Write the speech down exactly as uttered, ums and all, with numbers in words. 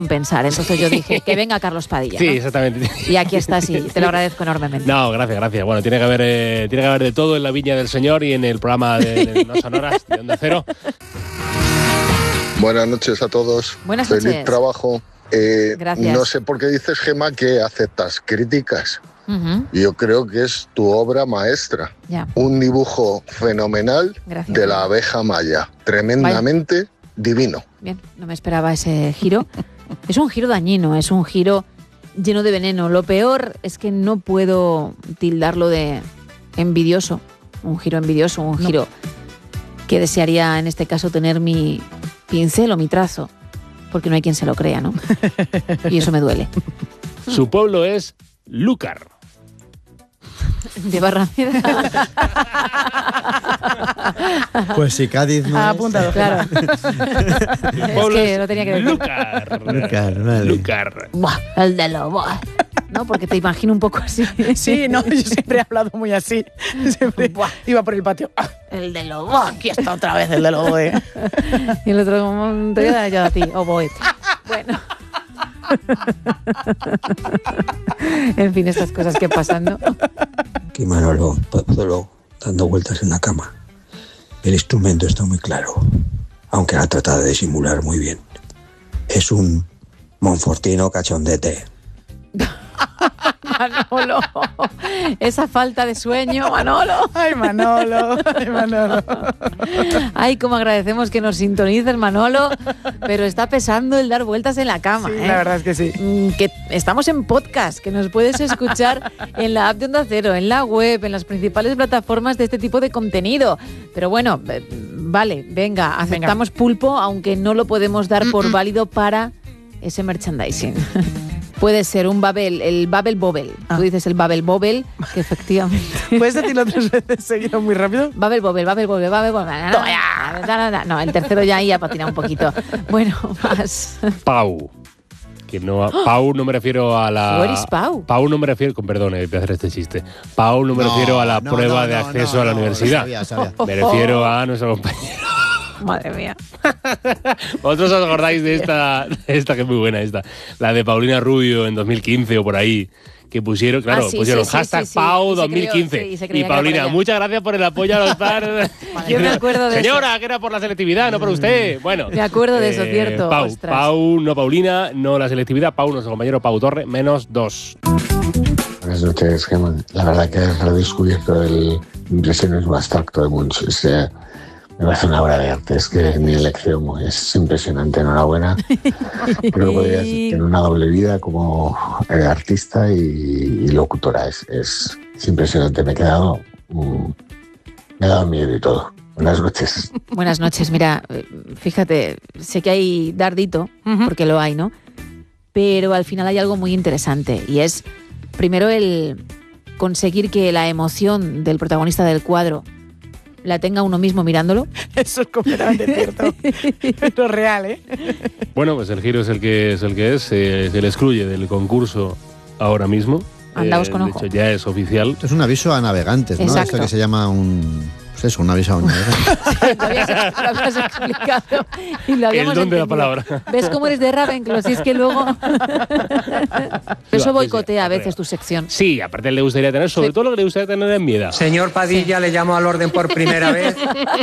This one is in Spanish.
pensar. Entonces yo dije, que venga Carlos Padilla, Sí, ¿no? exactamente. Y aquí está, sí, te lo agradezco enormemente. No, gracias, gracias. Bueno, tiene que haber, eh, tiene que haber de todo en la Viña del Señor y en el programa de, de No Sonoras de Onda Cero. Buenas noches a todos. Buenas Feliz noches. trabajo. Eh, Gracias. No sé por qué dices, Gemma, que aceptas críticas. Uh-huh. Yo creo que es tu obra maestra. Ya. Un dibujo fenomenal Gracias. de la abeja maya. Tremendamente Vaya. divino. Bien, no me esperaba ese giro. Es un giro dañino, es un giro lleno de veneno. Lo peor es que no puedo tildarlo de envidioso. Un giro envidioso, un giro no. que desearía en este caso tener mi pincel o mi trazo. Porque no hay quien se lo crea, ¿no? Y eso me duele. Su pueblo es Lúcar. De Barrameda. Pues si Cádiz no ah, es... apuntado, claro. Es que lo tenía que decir. Lúcar. Lúcar, vale. Lúcar. Buah, el de lo buah. No, porque te imagino un poco así. Sí, no, yo siempre he hablado muy así. Siempre Buah. iba por el patio. El de lo buah. Aquí está otra vez el de lo boe. Y el otro, te voy a dar yo a ti, o boe. Bueno. En fin, estas cosas que pasan, ¿no? Aquí Manolo Pozuelo dando vueltas en la cama. El instrumento está muy claro, aunque ha tratado de simular muy bien. Es un monfortino cachondete. Manolo, esa falta de sueño, Manolo. Ay, Manolo, ay, Manolo. Ay, cómo agradecemos que nos sintonices, Manolo, pero está pesando el dar vueltas en la cama. Sí, ¿eh? la verdad es que sí. Que estamos en podcast, que nos puedes escuchar en la app de Onda Cero, en la web, en las principales plataformas de este tipo de contenido. Pero bueno, vale, venga, aceptamos venga. Pulpo, aunque no lo podemos dar por válido para ese merchandising. Puede ser un Babel, el Babel Bobel. Ah. Tú dices el Babel Bobel, que efectivamente... ¿Puedes decirlo tres veces seguido muy rápido? Babel Bobel, Babel Bobel, Babel Bobel. No, el tercero ya ahí ha patinado un poquito. Bueno, más. Pau. Que no, Pau no me refiero a la... ¿Where is Pau? Pau no me refiero... Con perdón, eh, voy a hacer este chiste. Pau no me no, refiero a la no, prueba no, de acceso no, a la no, universidad. Sabía, sabía. Me refiero a nuestro compañero. Madre mía. ¿Vosotros os acordáis de esta, esta que es muy buena esta? La de Paulina Rubio en dos mil quince o por ahí, que pusieron, claro, ah, sí, pusieron sí, hashtag sí, sí, Pau dos mil quince. Sí, y Paulina, muchas gracias por el apoyo a los padres. Yo me acuerdo de Señora, eso. que era por la selectividad, no por usted. Bueno. Me acuerdo de eso, eh, cierto. Pau, Ostras. Pau, no Paulina, no la selectividad. Pau, nuestro compañero Pau Torre, menos dos. Buenas noches, Gemma. La verdad que has redescubierto el impresionismo abstracto de Munch. O sea, me parece una obra de arte, es que mi elección es impresionante, enhorabuena. Creo que podrías tener una doble vida como eh, artista y, y locutora, es, es, es impresionante, me he quedado, mm, me ha dado miedo y todo. Buenas noches. Buenas noches, mira, fíjate, sé que hay dardito, uh-huh. porque lo hay, ¿no? Pero al final hay algo muy interesante y es, primero, el conseguir que la emoción del protagonista del cuadro la tenga uno mismo mirándolo. Eso es completamente cierto. Pero real, ¿eh? Bueno, pues el giro es el que es, el que es. Eh, se le excluye del concurso ahora mismo. Andaos eh, con ojo. De hecho, ya es oficial. Es un aviso a navegantes, ¿no? Exacto. Esto que se llama un... Pues eso, un aviso a un navegante. Sí, lo habías, lo habías explicado y lo habíamos El don de la entendido. palabra. ¿Ves cómo eres de Ravenclaw? Si es que luego... Eso boicotea a veces tu sección. Sí, aparte le gustaría tener, sobre sí. todo lo que le gustaría tener es miedo. Señor Padilla, sí. Le llamo al orden por primera vez.